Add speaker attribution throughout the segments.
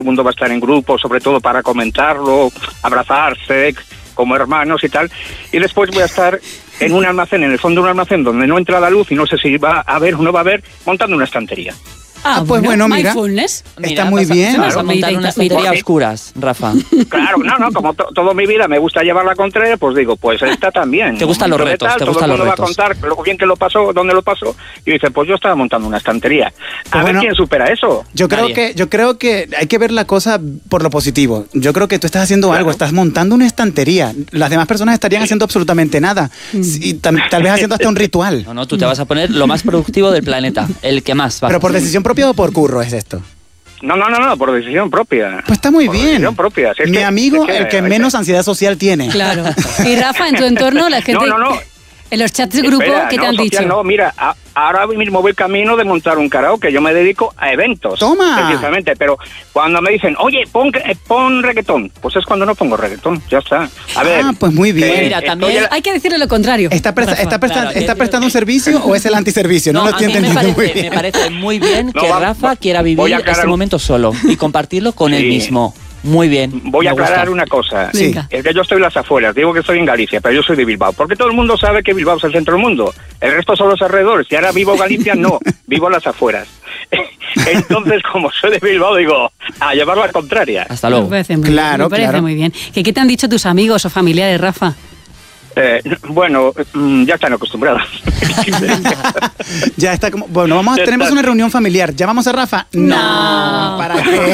Speaker 1: el mundo va a estar en grupo, sobre todo para comentarlo, abrazarse como hermanos y tal. Y después voy a estar en un almacén, en el fondo de un almacén donde no entra la luz y no sé si va a haber o no va a haber, montando una estantería.
Speaker 2: Pues bueno, mira,
Speaker 3: mindfulness.
Speaker 2: está muy bien.
Speaker 4: Vas a montar una estantería a oscuras, Rafa.
Speaker 1: Claro, no, como toda mi vida me gusta llevar la contraria, pues digo, pues esta también.
Speaker 4: Te gustan los retos, te gustan los retos.
Speaker 1: Todo el mundo va a contar lo bien que lo pasó, dónde lo pasó, y dice, pues yo estaba montando una estantería. A ver quién supera eso.
Speaker 2: Yo creo que hay que ver la cosa por lo positivo. Yo creo que tú estás haciendo algo, estás montando una estantería. Las demás personas estarían haciendo absolutamente nada. Y tal vez haciendo hasta un ritual.
Speaker 4: No, tú te vas a poner lo más productivo del planeta, el que más va.
Speaker 2: Pero por decisión propia o por curro es esto.
Speaker 1: No, por decisión propia.
Speaker 2: Pues está muy bien.
Speaker 1: Decisión propia.
Speaker 2: Mi amigo, el que menos ansiedad social tiene.
Speaker 3: Claro. Y Rafa, en tu entorno, la gente...
Speaker 1: No.
Speaker 3: En los chats de grupo, ¿qué te han dicho?
Speaker 1: No, mira, ahora mismo voy camino de montar un karaoke. Yo me dedico a eventos.
Speaker 2: ¡Toma!
Speaker 1: Precisamente, pero cuando me dicen, oye, pon reggaetón, pues es cuando no pongo reggaetón, ya está. A ver.
Speaker 2: Pues muy bien.
Speaker 4: Mira, también
Speaker 3: hay que decirle lo contrario.
Speaker 2: ¿Está prestando un servicio o es el antiservicio? No lo estoy entendiendo muy bien.
Speaker 4: Me parece muy bien que Rafa quiera vivir este momento solo y compartirlo con él mismo. Muy bien.
Speaker 1: Voy a aclarar una cosa.
Speaker 2: Sí.
Speaker 1: Es que yo estoy en las afueras. Digo que estoy en Galicia, pero yo soy de Bilbao. Porque todo el mundo sabe que Bilbao es el centro del mundo. El resto son los alrededores. Y ahora vivo Galicia, no. Vivo en las afueras. Entonces, como soy de Bilbao, digo, a llevar la contraria.
Speaker 4: Hasta luego.
Speaker 3: Me parece muy bien. ¿Qué te han dicho tus amigos o familiares, Rafa?
Speaker 1: Bueno, ya están acostumbrados.
Speaker 2: Ya está como... Bueno, tenemos una reunión familiar. ¿Llamamos a Rafa? No. ¿Para qué?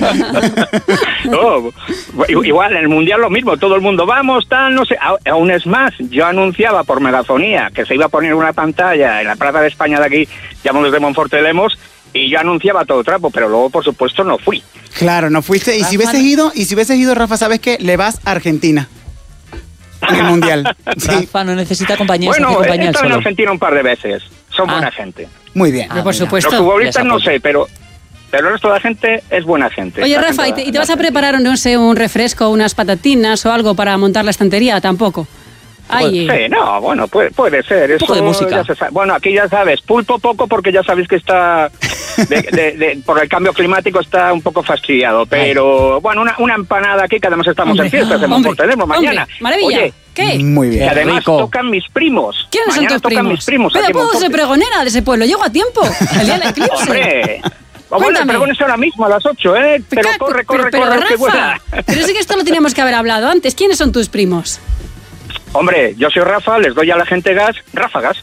Speaker 1: No, igual, en el Mundial lo mismo. Todo el mundo, vamos, tal, no sé. Aún es más, yo anunciaba por megafonía que se iba a poner una pantalla en la Plaza de España de aquí, llamamos de Monfort de Lemos, y yo anunciaba todo trapo, pero luego, por supuesto, no fui.
Speaker 2: Claro, no fuiste. Y si hubieses ido, Rafa, ¿sabes qué? Le vas a Argentina. En el Mundial. Sí.
Speaker 4: Rafa no necesita compañía.
Speaker 1: Bueno, he estado en Argentina un par de veces. Son buena gente.
Speaker 2: Muy bien.
Speaker 3: Por supuesto.
Speaker 1: Los futbolistas no sé, pero el resto de la gente es buena gente.
Speaker 3: Oye, Rafa, ¿y te vas a preparar, no sé, un refresco, unas patatinas o algo para montar la estantería? Tampoco.
Speaker 1: Sí, no, bueno, puede ser.
Speaker 4: Un poco de música.
Speaker 1: Bueno, aquí ya sabes, pulpo poco porque ya sabéis que está, por el cambio climático está un poco fastidiado, pero bueno, una empanada aquí, que además estamos en fiestas, tenemos mañana.
Speaker 3: Maravilla.
Speaker 1: Oye,
Speaker 3: ¿qué?
Speaker 2: Muy bien.
Speaker 1: Que además tocan mis primos.
Speaker 3: ¿Quiénes son tus primos?
Speaker 1: Mis primos.
Speaker 3: Pero puedo ser pregonera de ese pueblo, llego a tiempo. El día del eclipse.
Speaker 1: Hombre. Bueno, el pregón es ahora mismo a las 8, ¿eh? Pero corre,
Speaker 3: Rafa,
Speaker 1: que vuela.
Speaker 3: Pero sí que esto lo teníamos que haber hablado antes. ¿Quiénes son tus primos?
Speaker 1: Hombre, yo soy Rafa, les doy a la gente gas, ráfagas.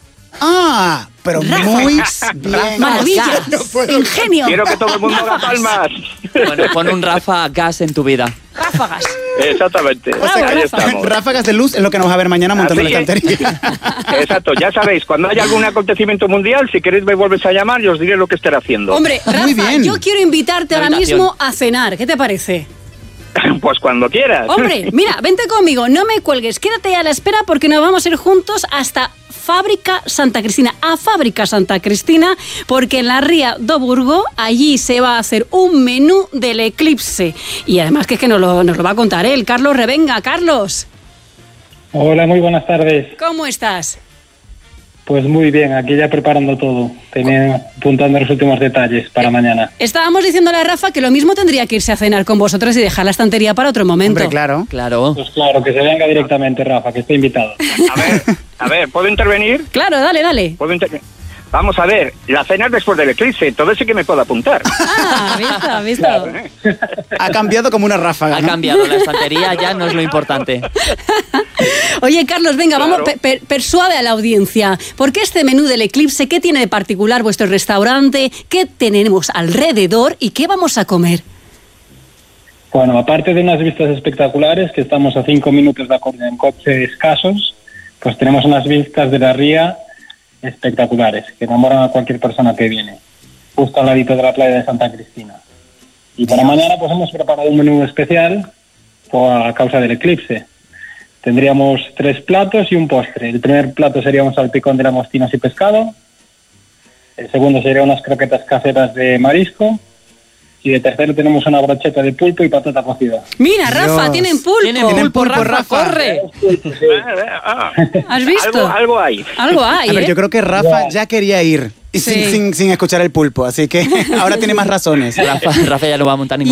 Speaker 2: Pero muy bien.
Speaker 3: Maravilla, ingenio.
Speaker 1: Quiero que todo el mundo haga palmas.
Speaker 4: Bueno, pon un Rafa Gas en tu vida.
Speaker 3: Ráfagas.
Speaker 1: Exactamente.
Speaker 3: Ahí
Speaker 1: estamos.
Speaker 2: Ráfagas de luz es lo que nos va a ver mañana montando la estantería.
Speaker 1: Exacto, ya sabéis, cuando haya algún acontecimiento mundial, si queréis me vuelves a llamar y os diré lo que estaré haciendo.
Speaker 3: Hombre, Rafa,
Speaker 2: muy bien.
Speaker 3: yo quiero invitarte ahora mismo a cenar. ¿Qué te parece?
Speaker 1: Pues cuando quieras.
Speaker 3: Hombre, mira, vente conmigo, no me cuelgues, quédate a la espera porque nos vamos a ir juntos hasta Fábrica Santa Cristina, porque en la Ría do Burgo, allí se va a hacer un menú del eclipse. Y además que es que nos lo va a contar él, Carlos Revenga. Carlos.
Speaker 5: Hola, muy buenas tardes.
Speaker 3: ¿Cómo estás?
Speaker 5: Pues muy bien, aquí ya preparando todo, apuntando los últimos detalles para mañana.
Speaker 3: Estábamos diciéndole a Rafa que lo mismo tendría que irse a cenar con vosotros y dejar la estantería para otro momento.
Speaker 2: Hombre, claro.
Speaker 5: Pues claro, que se venga directamente, Rafa, que está invitado.
Speaker 1: A ver, ¿puedo intervenir?
Speaker 3: Claro, dale.
Speaker 1: ¿Puedo intervenir? Vamos a ver, la cena es después del eclipse, entonces sí que me puedo apuntar.
Speaker 3: ¿Visto?
Speaker 5: Claro.
Speaker 2: Ha cambiado como una ráfaga,
Speaker 4: Ha
Speaker 2: ¿no?
Speaker 4: cambiado, la estantería ya no es lo importante.
Speaker 3: Oye, Carlos, venga, vamos, persuade a la audiencia. ¿Por qué este menú del eclipse? ¿Qué tiene de particular vuestro restaurante? ¿Qué tenemos alrededor? ¿Y qué vamos a comer?
Speaker 5: Bueno, aparte de unas vistas espectaculares, que estamos a 5 minutos de Coruña en coche escasos, pues tenemos unas vistas de la ría espectaculares, que enamoran a cualquier persona que viene, justo al ladito de la playa de Santa Cristina. Y para mañana pues hemos preparado un menú especial a causa del eclipse. Tendríamos 3 platos y un postre. El primer plato sería un salpicón de langostinos y pescado. El segundo sería unas croquetas caseras de marisco. Y de tercero tenemos una brocheta de pulpo y patata cocida.
Speaker 3: Mira, Rafa, tienen pulpo.
Speaker 4: Tienen pulpo, Rafa, corre.
Speaker 3: ¿Has visto?
Speaker 1: Algo hay.
Speaker 3: Algo hay,
Speaker 2: A ver, yo creo que Rafa ya quería ir sin escuchar el pulpo, así que ahora tiene más razones.
Speaker 4: Rafa ya no va a montar ningún